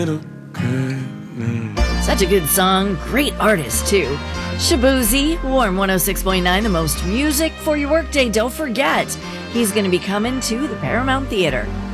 Such a good song, great artist too. Shabuzi, Warm 106.9, the most music for your workday. Don't forget, he's going to be coming to the Paramount Theater.